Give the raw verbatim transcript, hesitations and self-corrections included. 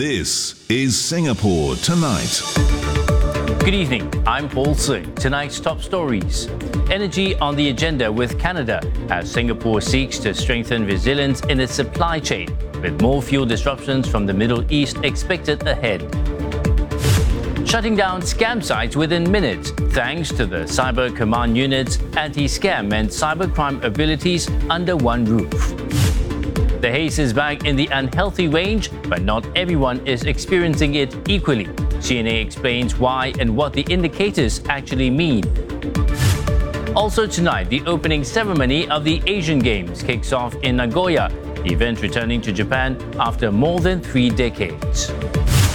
This is Singapore Tonight. Good evening, I'm Paul Singh. Tonight's top stories. Energy on the agenda with Canada as Singapore seeks to strengthen resilience in its supply chain, with more fuel disruptions from the Middle East expected ahead. Shutting down scam sites within minutes thanks to the Cyber Command Unit's anti-scam and cybercrime abilities under one roof. The haze is back in the unhealthy range, but not everyone is experiencing it equally. C N A explains why and what the indicators actually mean. Also tonight, the opening ceremony of the Asian Games kicks off in Nagoya, the event returning to Japan after more than three decades.